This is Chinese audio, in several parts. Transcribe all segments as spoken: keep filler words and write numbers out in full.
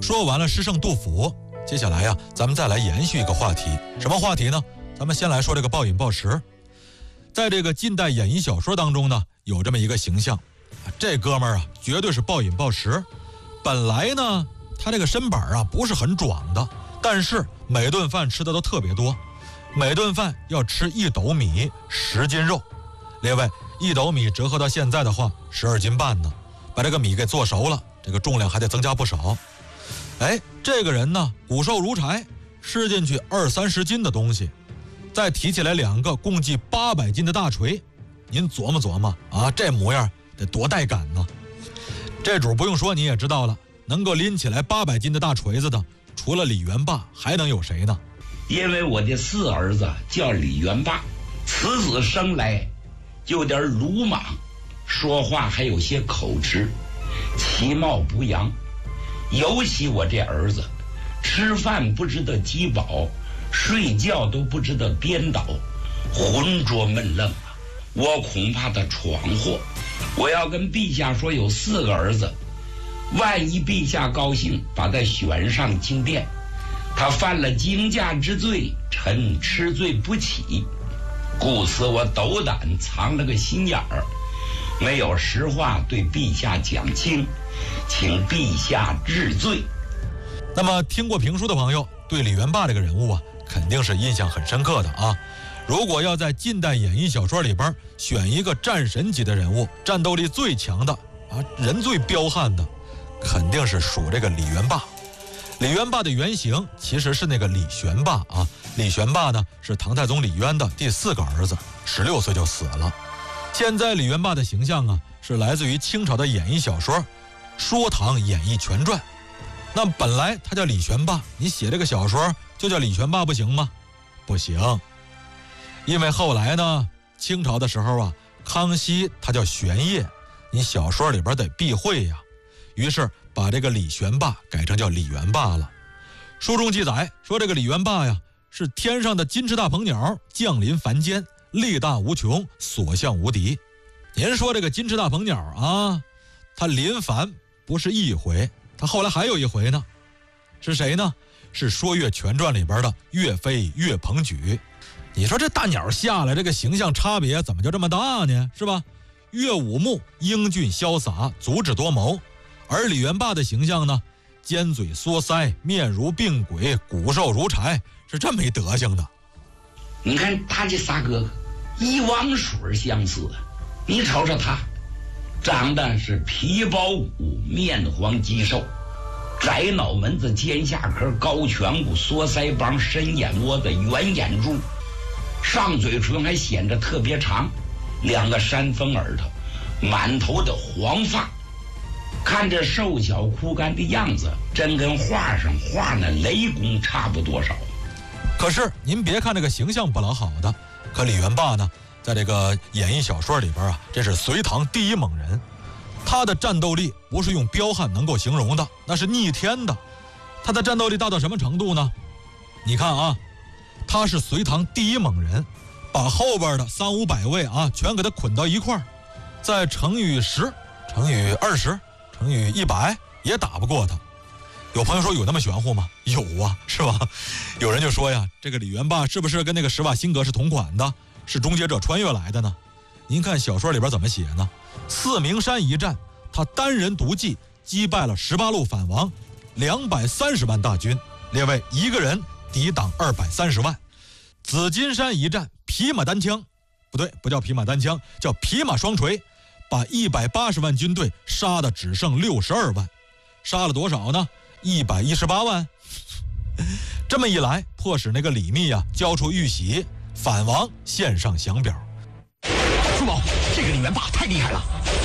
说完了诗圣杜甫，接下来呀，咱们再来延续一个话题。什么话题呢？咱们先来说这个暴饮暴食。在这个近代演绎小说当中呢，有这么一个形象，这哥们儿啊，绝对是暴饮暴食。本来呢，他这个身板啊不是很壮的，但是每顿饭吃的都特别多，每顿饭要吃一斗米十斤肉。列位，一斗米折合到现在的话，十二斤半呢。把这个米给做熟了，这个重量还得增加不少。哎，这个人呢，骨瘦如柴，吃进去二三十斤的东西，再提起来两个共计八百斤的大锤，您琢磨琢磨啊，这模样得多带感呢！这主不用说你也知道了，能够拎起来八百斤的大锤子的，除了李元霸，还能有谁呢？ 因为我的四儿子叫李元霸，此子生来就有点鲁莽，说话还有些口吃，其貌不扬。尤其我这儿子，吃饭不知道饥饱，睡觉都不知道颠倒，浑浊闷愣啊！我恐怕他闯祸。我要跟陛下说有四个儿子，万一陛下高兴把他选上京殿，他犯了惊驾之罪，臣吃罪不起。故此我斗胆藏了个心眼儿，没有实话对陛下讲清，请陛下治罪。 那么听过评书的朋友对李元霸这个人物啊，肯定是印象很深刻的啊。如果要在近代演绎小说里边选一个战神级的人物，战斗力最强的啊，人最彪悍的，肯定是属这个李元霸。李元霸的原型其实是那个李玄霸啊。李玄霸呢是唐太宗李渊的第四个儿子，十六岁就死了。现在李元霸的形象啊，是来自于清朝的演绎小说《说唐演义全传》。那本来他叫李玄霸，你写这个小说就叫李玄霸不行吗？不行，因为后来呢，清朝的时候啊，康熙他叫玄烨，你小说里边得避讳呀，于是把这个李玄霸改成叫李元霸了。书中记载说，这个李元霸呀，是天上的金翅大鹏鸟，降临凡间，力大无穷，所向无敌。您说这个金翅大鹏鸟啊，他临凡不是一回，他后来还有一回呢。是谁呢？是《说岳全传》里边的岳飞岳鹏举。你说这大鸟下来，这个形象差别怎么就这么大呢？是吧？岳武穆英俊潇洒，足智多谋，而李元霸的形象呢，尖嘴缩腮，面如病鬼，骨瘦如柴，是这么一德行的。 你看他这仨哥哥一汪水相似，你瞅瞅他长得是皮包骨，面黄肌瘦，窄脑门子，尖下颏，高颧骨，缩腮帮，深眼窝子，圆眼珠，上嘴唇还显着特别长，两个山峰耳朵，满头的黄发，看着瘦小枯干的样子，真跟画上画那雷公差不多少。 可是您别看这个形象不老好的，可李元霸呢，在这个演绎小说里边啊，这是隋唐第一猛人。他的战斗力不是用彪悍能够形容的，那是逆天的。他的战斗力大到什么程度呢？你看啊，他是隋唐第一猛人，把后边的三五百位啊全给他捆到一块儿，再乘以十，乘以二十，乘以一百，也打不过他。有朋友说有那么玄乎吗？有啊，是吧？有人就说呀，这个李元霸是不是跟那个施瓦辛格是同款的，是终结者穿越来的呢？您看小说里边怎么写呢？四明山一战，他单人独骑击败了十八路反王，两百三十万大军，列位一个人抵挡二百三十万。紫金山一战，匹马单枪，不对，不叫匹马单枪，叫匹马双锤，把一百八十万军队杀得只剩六十二万，杀了多少呢？一百一十八万。这么一来，迫使那个李密啊交出玉玺，反王献上降表。 叔宝，这个李元霸太厉害了，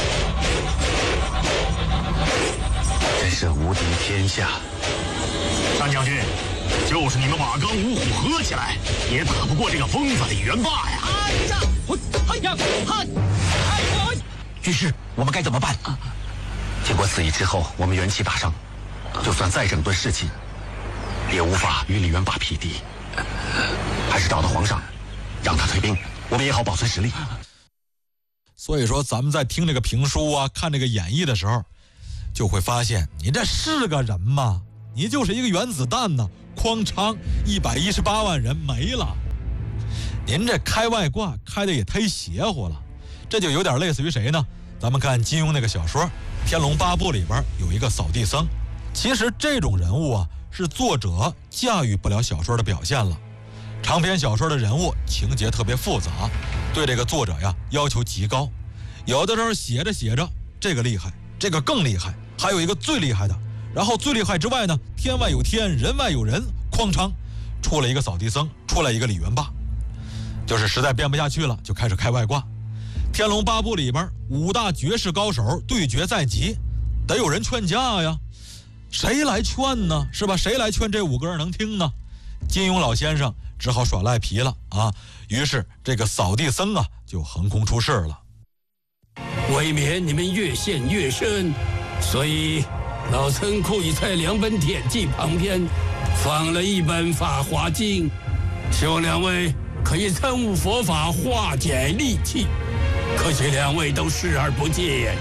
真是无敌天下。 三将军，就是你们马刚五虎合起来，也打不过这个疯子李元霸呀！哎呀，我哎呀，嗨，哎，军师，我们该怎么办？ 经过此役之后，我们元气大伤，就算再整顿士气，也无法与李元霸匹敌。还是找到皇上，让他退兵，我们也好保存实力。 所以说咱们在听这个评书啊，看这个演绎的时候，就会发现你这是个人吗？ 你就是一个原子弹呢，哐嚓，一百一十八万人没了。您这开外挂开的也忒邪乎了，这就有点类似于谁呢？咱们看金庸那个小说《天龙八部》里边有一个扫地僧，其实这种人物啊，是作者驾驭不了小说的表现了。长篇小说的人物情节特别复杂，对这个作者呀要求极高，有的时候写着写着，这个厉害，这个更厉害，还有一个最厉害的，然后最厉害之外呢，天外有天，人外有人，哐当，出了一个扫地僧，出来一个李元霸，就是实在编不下去了，就开始开外挂。天龙八部里边五大绝世高手对决在即，得有人劝架呀，谁来劝呢？是吧？谁来劝这五个人能听呢？金庸老先生只好耍赖皮了啊！于是这个扫地僧啊就横空出世了。 为免你们越陷越深，所以老僧故意在两本典籍旁边放了一本《法华经》，希望两位可以参悟佛法，化解戾气。可惜两位都视而不见。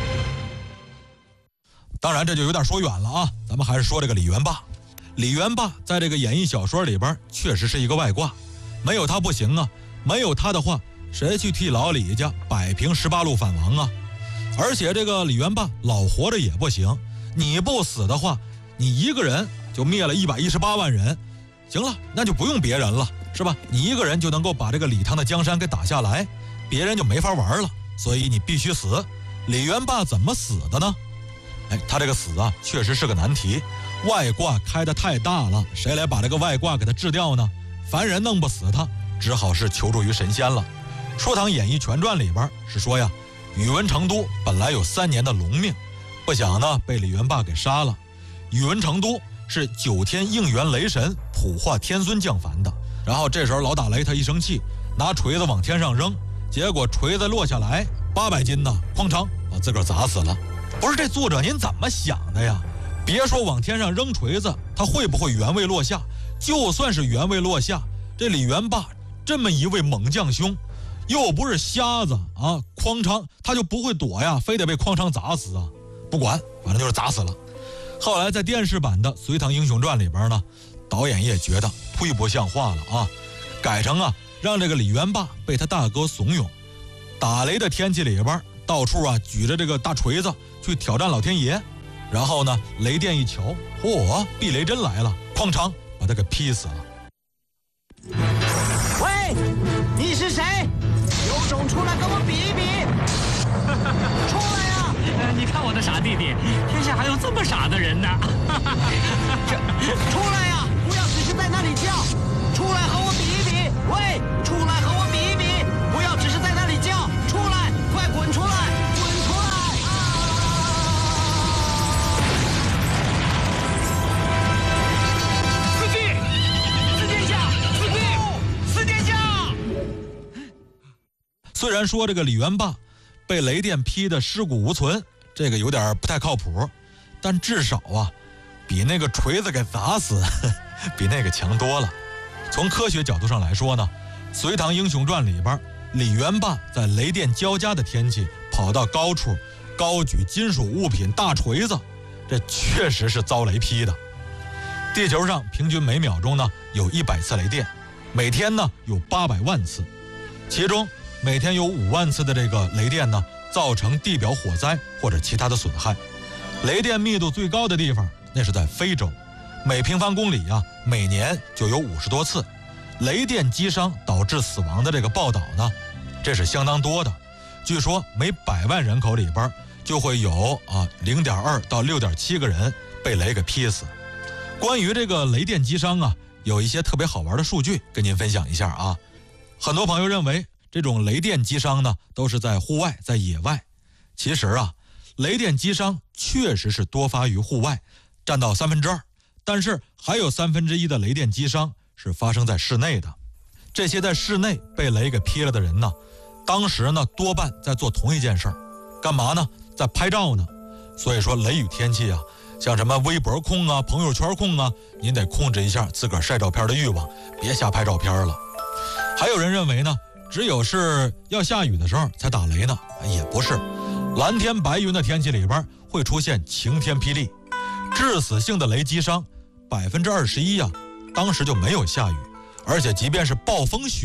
当然这就有点说远了啊，咱们还是说这个李元霸。李元霸在这个演义小说里边确实是一个外挂，没有他不行啊，没有他的话，谁去替老李家摆平十八路反王啊？而且这个李元霸老活着也不行，你不死的话，你一个人就灭了一百一十八万人，行了，那就不用别人了，是吧？你一个人就能够把这个李唐的江山给打下来，别人就没法玩了，所以你必须死。李元霸怎么死的呢？哎，他这个死啊，确实是个难题。外挂开得太大了，谁来把这个外挂给他治掉呢？凡人弄不死他，只好是求助于神仙了。《说唐演义全传》里边是说呀，宇文成都本来有三年的龙命，不想呢被李元霸给杀了。宇文成都是九天应元雷神普化天孙降凡的，然后这时候老打雷他一生气，拿锤子往天上扔，结果锤子落下来八百斤呢，哐当把自个儿砸死了。不是这作者您怎么想的呀？别说往天上扔锤子，他会不会原位落下？就算是原位落下，这李元霸这么一位猛将兄，又不是瞎子啊，哐当他就不会躲呀，非得被哐当砸死啊？不管，反正就是砸死了。后来在电视版的《隋唐英雄传》里边呢，导演也觉得忒不像话了啊，改成啊让这个李元霸被他大哥怂恿，打雷的天气里边到处啊举着这个大锤子去挑战老天爷。然后呢，雷电一瞧，嚯，避雷针来了，哐当把他给劈死了。 喂，你是谁？有种出来跟我比一比！出来呀！ 呃，你看我的傻弟弟，天下还有这么傻的人呢！ 这，出来呀！不要只是在那里叫，出来和我比一比！喂，出来和我比一比！不要只是在那里叫，出来，快滚出来！ 虽然说这个李元霸被雷电劈得尸骨无存，这个有点不太靠谱，但至少啊，比那个锤子给砸死，比那个强多了。从科学角度上来说呢，《隋唐英雄传》里边，李元霸在雷电交加的天气跑到高处，高举金属物品大锤子，这确实是遭雷劈的。地球上平均每秒钟呢有一百次雷电，每天呢有八百万次，其中每天有五万次的这个雷电呢，造成地表火灾或者其他的损害。雷电密度最高的地方，那是在非洲，每平方公里啊，每年就有五十多次。雷电击伤导致死亡的这个报道呢，这是相当多的。据说每百万人口里边就会有啊零点二到六点七个人被雷给劈死。关于这个雷电击伤啊，有一些特别好玩的数据跟您分享一下啊。很多朋友认为这种雷电击伤呢，都是在户外，在野外。其实啊，雷电击伤确实是多发于户外，占到三分之二，但是还有三分之一的雷电击伤是发生在室内的。这些在室内被雷给劈了的人呢，当时呢多半在做同一件事儿，干嘛呢？在拍照呢。所以说雷雨天气啊，像什么微博控啊、朋友圈控啊，您得控制一下自个儿晒照片的欲望，别瞎拍照片了。还有人认为呢，只有是要下雨的时候才打雷呢，也不是。蓝天白云的天气里边会出现晴天霹雳，致死性的雷击伤百分之二十一呀，当时就没有下雨，而且即便是暴风雪